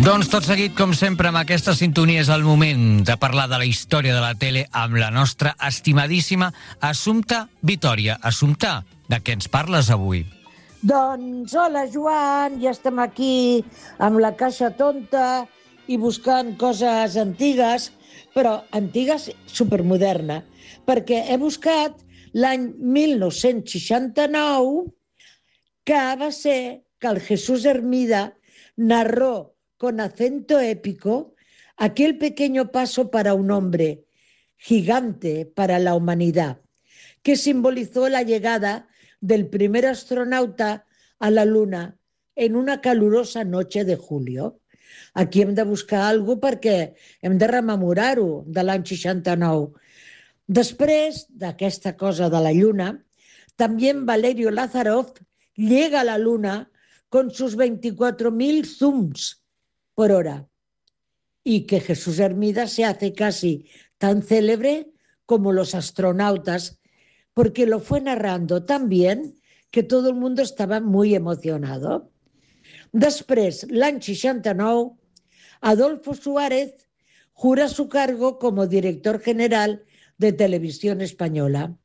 Doncs tot seguit, com sempre, amb aquesta sintonia és el moment de parlar de la història de la tele amb la nostra estimadíssima Assumpta Vitòria. Assumpta, de què ens parles avui? Doncs hola Joan, ja estem aquí amb la caixa tonta i buscant coses antigues, però antigues supermoderna, perquè he buscat l'any 1969, que va ser que el Jesús Hermida narró con acento épico aquel pequeño paso para un hombre gigante para la humanidad, que simbolizó la llegada del primer astronauta a la Luna en una calurosa noche de julio. Aquí hem de buscar alguna cosa perquè hem de rememorar-ho de l'any 69. Després d'aquesta cosa de la Lluna, también Valerio Lázarov llega a la Luna con sus 24.000 zooms por hora, y que Jesús Hermida se hace casi tan célebre como los astronautas, porque lo fue narrando tan bien que todo el mundo estaba muy emocionado. Després, l'any 69, Adolfo Suárez jura su cargo como director general de Televisión Española.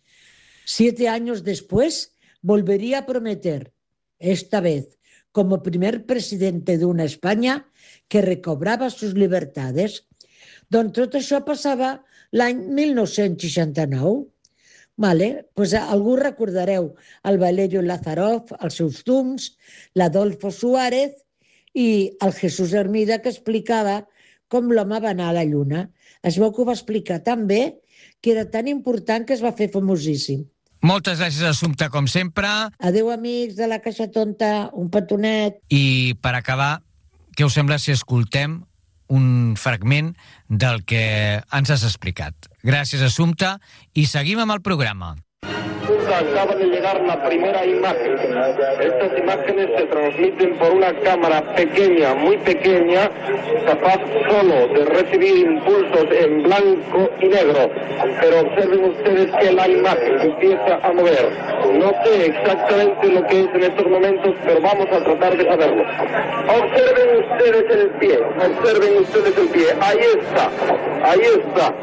7 años después, volvería a prometer, esta vez como primer presidente d'una Espanya que recobrava sus libertades. Doncs tot això passava l'any 1969. Pues algú recordareu el Valerio Lázarov, els seus zooms, l'Adolfo Suárez i el Jesús Hermida, que explicava com l'home va anar a la Lluna. Es veu que ho va explicar tan bé que era tan important que es va fer famosíssim. Moltes gràcies, Assumpta, com sempre. Adéu, amics de la Caixa Tonta, un petonet. I per acabar, què us sembla si escoltem un fragment del que ens has explicat? Gràcies, Assumpta, i seguim amb el programa. Acaba de llegar la primera imagen. Estas imágenes se transmiten por una cámara pequeña, muy pequeña, capaz solo de recibir impulsos en blanco y negro. Pero observen ustedes que la imagen empieza a mover. No sé exactamente lo que es en estos momentos, pero vamos a tratar de saberlo. Observen ustedes el pie, observen ustedes el pie. Ahí está, ahí está.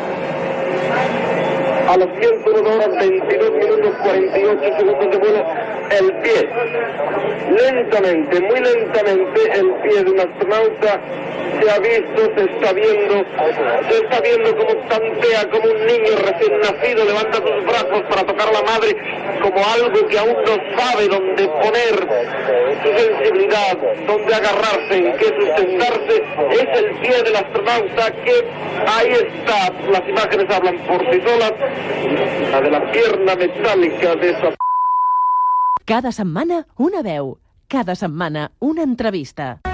A las 101 horas 22 minutos 48 segundos de vuelo, el pie. Lentamente, muy lentamente, el pie de un astronauta se ha visto, se está viendo como tantea, como un niño recién nacido, levanta sus brazos para tocar a la madre, como algo que aún no sabe dónde poner su sensibilidad, dónde agarrarse, en qué sustentarse. Es el pie del astronauta que ahí está, las imágenes hablan por sí solas, la de la pierna metálica de esa... Cada setmana una veu, cada setmana una entrevista.